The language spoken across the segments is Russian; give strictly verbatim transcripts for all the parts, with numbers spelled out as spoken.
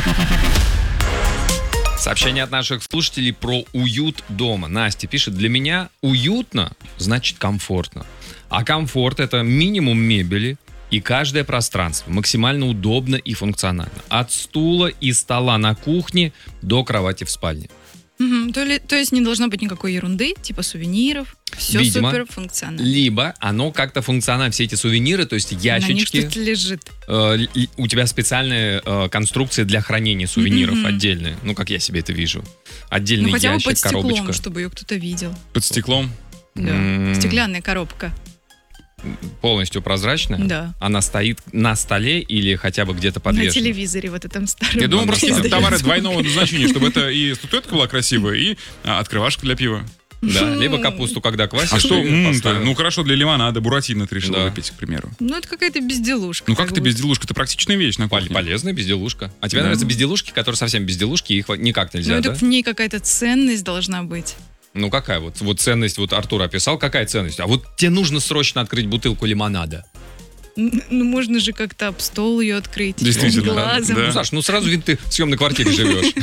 Сообщение от наших слушателей про уют дома. Настя пишет: для меня уютно значит комфортно. А комфорт — это минимум мебели и каждое пространство максимально удобно и функционально. От стула и стола на кухне до кровати в спальне. Угу. То, ли, то есть не должно быть никакой ерунды, типа сувениров. Все Видимо, супер функционально. Либо оно как-то функционально, все эти сувениры, то есть ящички. На них что-то лежит. Э, у тебя специальная э, конструкция для хранения сувениров Mm-hmm. отдельная. Ну, как я себе это вижу. Отдельный ну, хотя ящик, бы под стеклом, коробочка. чтобы ее кто-то видел. Под стеклом? Да. М-м. Стеклянная коробка. Полностью прозрачная? Да. Она стоит на столе или хотя бы где-то подвешена? На телевизоре вот этом старом. Я думаю, просто издается. товары двойного назначения, чтобы это и статуэтка была красивая, и а, открывашка для пива. Да, либо капусту, когда квасишь. А что? ты м, поставил. ну хорошо, для лимонада буратино ты решил Да. выпить, к примеру. Ну, это какая-то безделушка. Ну как это бы. безделушка? Это практичная вещь на Пол- кухне. Полезная безделушка. А тебе Да. нравятся безделушки, которые совсем безделушки, их никак нельзя, Ну, это да? в ней какая-то ценность должна быть. Ну какая вот, вот ценность, вот Артур описал, какая ценность? А вот тебе нужно срочно открыть бутылку лимонада. Н- Ну, можно же как-то об стол ее открыть. Действительно, Глазом. да. Ну, Саш, ну сразу видно, ты в съемной квартире живешь.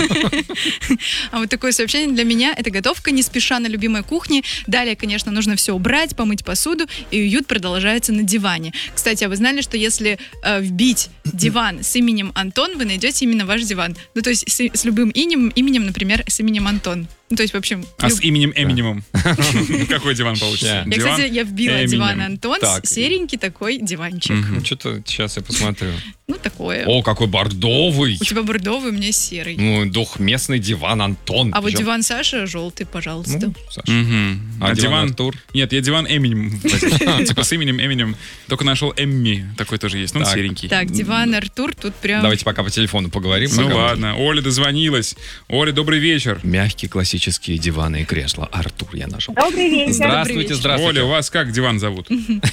А вот такое сообщение для меня — это готовка не спеша на любимой кухне. Далее, конечно, нужно все убрать, помыть посуду, и уют продолжается на диване. Кстати, а вы знали, что если э, вбить диван с именем Антон, вы найдете именно ваш диван? Ну, то есть с, с любым именем, именем, например, с именем Антон. Ну, то есть, в общем... А люб- с именем Эминемом? Какой диван получится? Да. Я, кстати, я вбила Эминем. диван Антон, Так. серенький такой диванчик. Мгм. Ну, что-то сейчас я посмотрю. Ну, такое. О, какой бордовый! У тебя бордовый, у меня серый. Ну, двухместный диван Антон. А вот Причем- диван Саша желтый, пожалуйста. Ну, Саша. Мгм. А, А диван диван... Артур? Нет, я диван Эминем. Типа с именем Эминем. Только нашел Эмми. Такой тоже есть. Ну, он Так. серенький. Так, диван Артур, тут прям... Давайте пока по телефону поговорим. Ну пока мы- ладно. Оля дозвонилась. Оля, добрый вечер. Мягкие классические диваны и кресла. Артур я нашел. Добрый вечер. Здравствуйте, вечер. здравствуйте. Оля, у вас как диван зовут?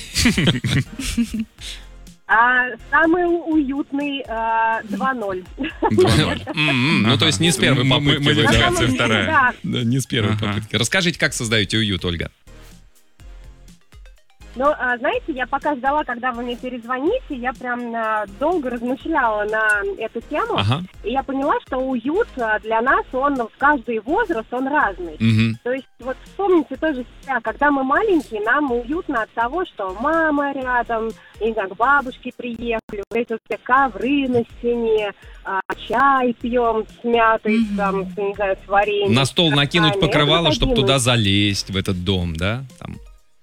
А, самый у- уютный а, два ноль. два ноль. М-м, Ну, то есть не с первой Мы- мы- попытки. мы вы, да? модификация вторая. Да. Да, не с первой Ага. попытки. Расскажите, как создаете уют, Ольга? Но, а, знаете, я пока ждала, когда вы мне перезвоните, я прям а, долго размышляла на эту тему, Ага. и я поняла, что уют а, для нас, он в каждый возраст, он разный. Мгм. То есть вот вспомните тоже себя, когда мы маленькие, нам уютно от того, что мама рядом, я не знаю, к бабушке приехали, вот эти вот все ковры на стене, а, чай пьем с мятой, Мгм. там, с, не знаю, с вареньем. На стол с накинуть крахмалами. покрывало, Это чтобы один туда уют. залезть, в этот дом, да? Там.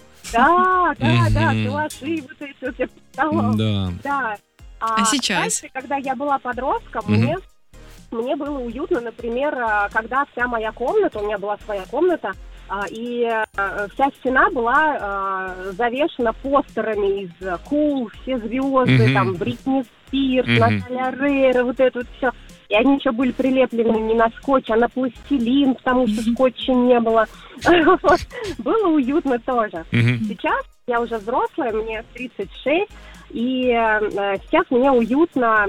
Да, да, да, Мгм. калаши, вот эти вот все под столом. Да. Да. А сейчас? Раньше, когда я была подростком, Мгм. мне, мне было уютно, например, а, когда вся моя комната, у меня была своя комната, а, и а, вся стена была а, завешена постерами из Кул, все звезды, Мгм. там, Бритни Спирс, Мгм. Наталья Рейра, вот это вот все. И они еще были прилеплены не на скотч, а на пластилин, потому что скотча не было. Вот. Было уютно тоже. Мгм. Сейчас я уже взрослая, мне тридцать шесть, и э, сейчас мне уютно.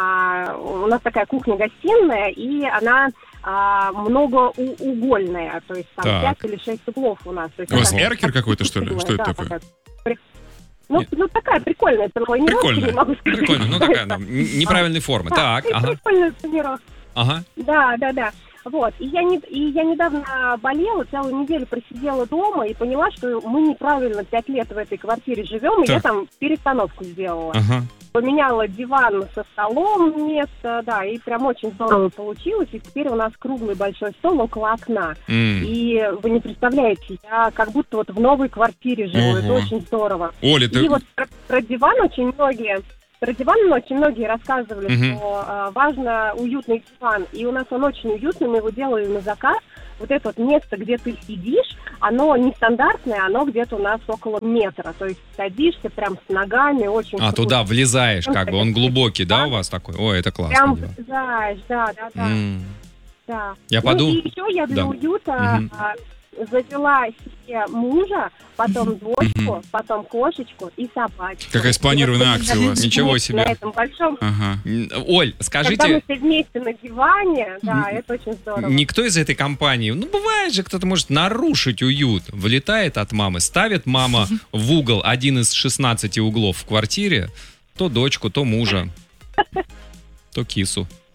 э, у нас такая кухня-гостиная, и она э, многоугольная, то есть там Так. пять или шесть углов у нас. То есть У вас она эркер какой-то, что ли? Что это да, такое? такая при- Ну, Нет. ну, такая прикольная планировка, Прикольно. не могу сказать. Прикольно. Ну, такая, ну, н- неправильной формы. Да, Так, при- ага. Прикольная планировка. Ага. Да, да, да. Вот. И я, не, и я недавно болела, целую неделю просидела дома и поняла, что мы неправильно пять лет в этой квартире живем, и Так. я там перестановку сделала. Ага. Поменяла диван со столом место, да, и прям очень здорово получилось. И теперь у нас круглый большой стол около окна. М. И вы не представляете, я как будто вот в новой квартире живу, это Ого. очень здорово. Оля, И ты... вот про, про диван очень многие, про диван очень многие рассказывали, Мгм. что э, важно уютный диван. И у нас он очень уютный, мы его делали на заказ. Вот это вот место, где ты сидишь, оно нестандартное, оно где-то у нас около метра. То есть садишься прям с ногами, очень А, круто. туда влезаешь, как бы. Он глубокий, да, у вас такой? Ой, это классно. Прям диван. влезаешь, да, да, да. М. да. Я Ну, подумал- и еще я для Да. уюта Мгм. а, завела себе мужа, потом дочку, потом кошечку и собачку. Какая спланированная И вот акция у вас. Ничего вместе себе. На этом большом, Ага. М, Оль, когда мы скажите, все вместе на диване, да, это очень здорово. никто из этой компании, ну, бывает же, кто-то может нарушить уют, влетает от мамы, ставит мама в угол один из шестнадцати углов в квартире, то дочку, то мужа, то кису.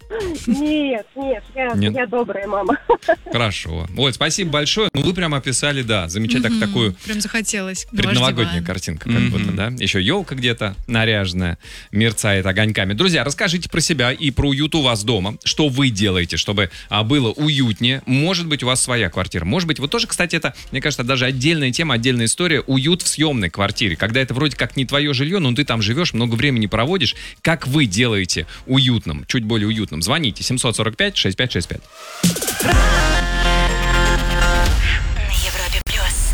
Нет, нет, я, Нет? я добрая мама. Хорошо. Оль, спасибо большое. Ну, вы прям описали, да, замечательно Мгм. такую Прям захотелось. предновогодняя Дождевая. картинка, как Мгм. будто, да? Еще елка где-то наряженная, мерцает огоньками. Друзья, расскажите про себя и про уют у вас дома. Что вы делаете, чтобы а, было уютнее? Может быть, у вас своя квартира. Может быть, вот тоже, кстати, это, мне кажется, даже отдельная тема, отдельная история. Уют в съемной квартире. Когда это вроде как не твое жилье, но ты там живешь, много времени проводишь. Как вы делаете уютным, чуть более уютным? Звоните семьсот сорок пять шестьдесят пять шестьдесят пять. На Европе плюс.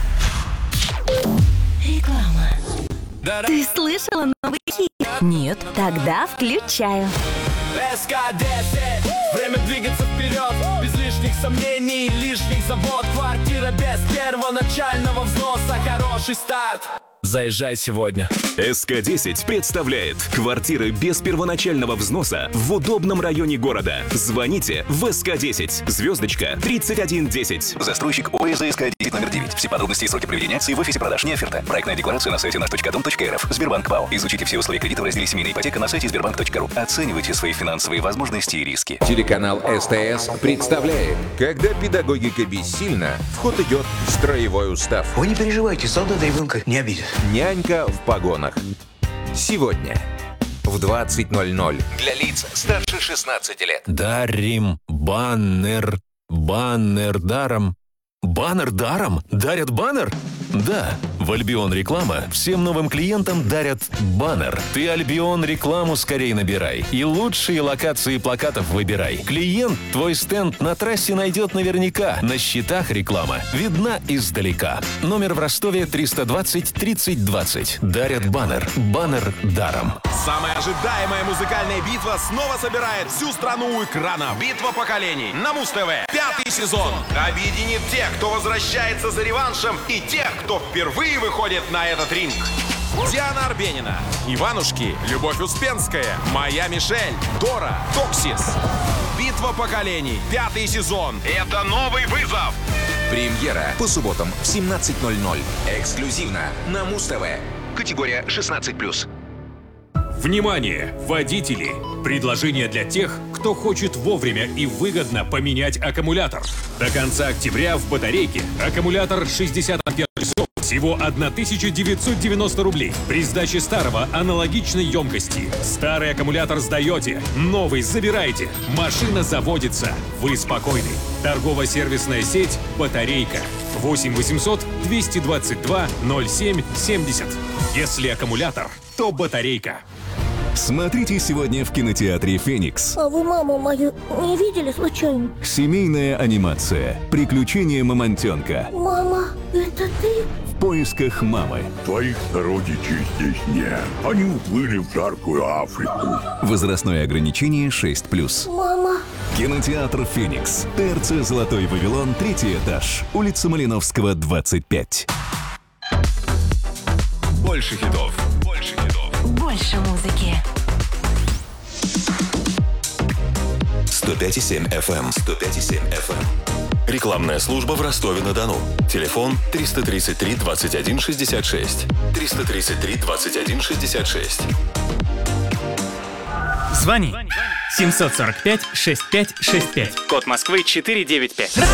Реклама. Ты слышала новый хит? Нет? Тогда включаю. эс ка десять. Время двигаться вперед. Без лишних сомнений, лишних забот. Квартира без первоначального взноса. Хороший старт. Заезжай сегодня. эс ка десять представляет квартиры без первоначального взноса в удобном районе города. Звоните в эс ка десять, звездочка тридцать один десять. Застройщик ОСЗ СК десять номер девять. Все подробности и сроки проведения акции в офисе продаж не оферта. Проектная декларация на сайте наш точка дом точка эр эф. Сбербанк ПАО. Изучите все условия кредита в разделе «Семейная ипотека» на сайте сбербанк точка ру. Оценивайте свои финансовые возможности и риски. Телеканал СТС представляет, когда педагогика бессильна, в ход идет строевой устав. Вы не переживайте, солдат ребенка не обидит. Нянька в погонах. Сегодня в двадцать ноль ноль для лиц старше шестнадцати лет. Дарим баннер. Баннер даром. Баннер даром? Дарят баннер? Да, в Альбион Реклама всем новым клиентам дарят баннер. Ты Альбион Рекламу скорее набирай и лучшие локации плакатов выбирай. Клиент твой стенд на трассе найдет наверняка. На счетах реклама видна издалека. Номер в Ростове триста двадцать тридцать двадцать. Дарят баннер. Баннер даром. Самая ожидаемая музыкальная битва снова собирает всю страну у экрана. Битва поколений на Муз-ТВ. Пятый сезон объединит тех, кто возвращается за реваншем, и тех, кто впервые выходит на этот ринг. Диана Арбенина, Иванушки, Любовь Успенская, Моя Мишель, Дора, Токсис. Битва поколений. Пятый сезон. Это новый вызов. Премьера по субботам в семнадцать ноль ноль. Эксклюзивно на Муз-ТВ. Категория шестнадцать плюс. Внимание, водители! Предложение для тех, кто хочет вовремя и выгодно поменять аккумулятор. До конца октября в батарейке аккумулятор шестьдесят ампер часов всего тысяча девятьсот девяносто рублей. При сдаче старого аналогичной емкости. Старый аккумулятор сдаете, новый забираете. Машина заводится. Вы спокойны. Торгово-сервисная сеть «Батарейка». восемь восемьсот двести двадцать два ноль семь семьдесят. Если аккумулятор, то батарейка. Смотрите сегодня в кинотеатре «Феникс». А вы маму мою не видели случайно? Семейная анимация. Приключения мамонтенка. Мама, это ты? В поисках мамы. Твоих сородичей здесь нет. Они уплыли в жаркую Африку. Возрастное ограничение шесть плюс. Мама. Кинотеатр «Феникс». ТРЦ «Золотой Вавилон», третий этаж. Улица Малиновского, двадцать пять. Больше хитов. Больше хитов. Больше музыки. сто пять и семь эф эм. сто пять и семь эф эм. Рекламная служба в Ростове-на-Дону. Телефон триста тридцать три двадцать один шестьдесят шесть. триста тридцать три двадцать один шестьдесят шесть. Звони семь сорок пять шестьдесят пять шестьдесят пять. Код Москвы четыреста девяносто пять.